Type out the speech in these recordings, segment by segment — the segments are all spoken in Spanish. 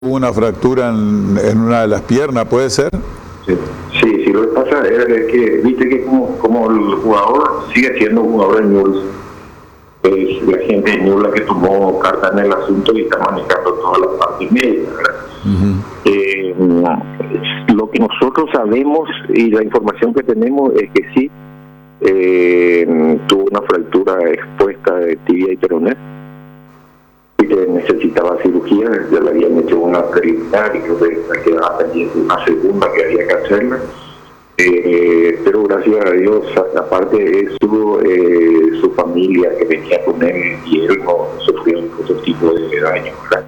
Hubo una fractura en una de las piernas, ¿puede ser? Sí, sí, lo que pasa es que, viste que como el jugador sigue siendo un jugador de Newell's, es la gente de Newell's la que tomó carta en el asunto y está manejando toda la parte médica, ¿verdad? Lo que nosotros sabemos y la información que tenemos es que sí, tuvo una fractura expuesta de tibia y peroné, y que necesitaba cirugía. Ya le habían hecho una preliminar y creo que quedaba pendiente una segunda que había que hacerla, pero gracias a Dios, aparte de eso, su familia que venía con él y él no sufrió otro tipo de daño, ¿verdad?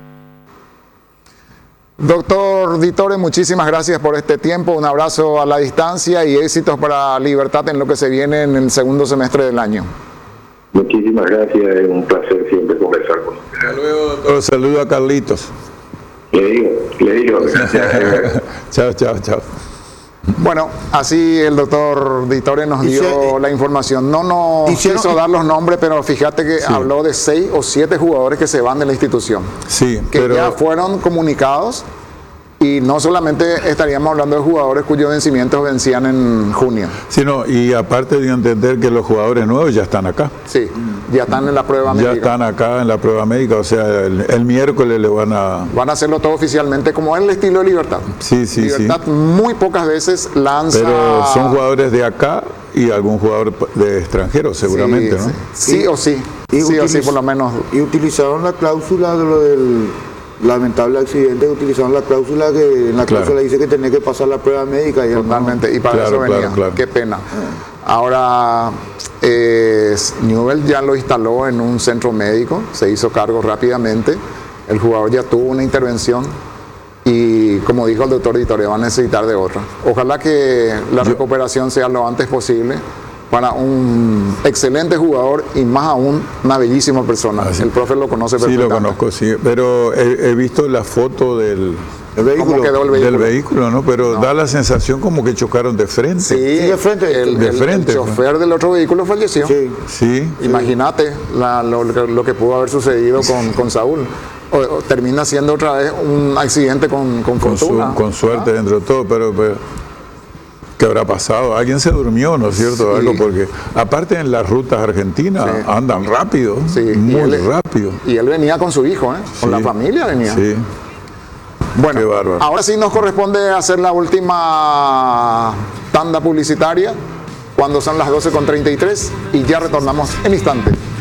Doctor Di Torre, muchísimas gracias por este tiempo, un abrazo a la distancia y éxitos para Libertad en lo que se viene en el segundo semestre del año. Muchísimas gracias, es un placer siempre conversar con usted. Hasta luego, doctor. Saludo a Carlitos. Le digo, gracias. Chao. Bueno, así el doctor Di Torre nos dio la información. No nos quiso dar los nombres, pero fíjate que habló de 6 o 7 jugadores que se van de la institución. Sí, que pero ya fueron comunicados, y no solamente estaríamos hablando de jugadores cuyos vencimientos vencían en junio. sino, y aparte de entender que los jugadores nuevos ya están acá. Sí, ya están en la prueba médica. Ya están acá en la prueba médica, o sea, el miércoles le van a... Van a hacerlo todo oficialmente, como es el estilo de Libertad. Sí. Libertad muy pocas veces lanza... Pero son jugadores de acá y algún jugador de extranjero, seguramente, ¿no? Sí o sí, por lo menos. Y utilizaron la cláusula de lo del lamentable accidente, utilizaron la cláusula que en la cláusula dice que tenía que pasar la prueba médica. Y totalmente, y para eso venía. Claro. Qué pena. Ahora, Newell's ya lo instaló en un centro médico, se hizo cargo rápidamente, el jugador ya tuvo una intervención y, como dijo el doctor Di Torre, va a necesitar de otra. Ojalá que la recuperación sea lo antes posible para un excelente jugador y más aún una bellísima persona. El profe lo conoce perfectamente. Sí, lo conozco, sí, pero he visto la foto del ¿Cómo quedó el vehículo? Del vehículo, ¿no? Pero da la sensación como que chocaron de frente. Sí, de frente. El chofer del otro vehículo falleció. Sí. Imagínate lo que pudo haber sucedido con Saúl. Termina siendo otra vez un accidente con fortuna. Con suerte dentro de todo, pero ¿qué habrá pasado? Alguien se durmió, ¿no es cierto? Sí. Algo, porque aparte en las rutas argentinas andan rápido, muy rápido. Y él venía con su hijo, con la familia venía. Sí. Bueno, ahora sí nos corresponde hacer la última tanda publicitaria cuando son las 12:33 y ya retornamos en instante.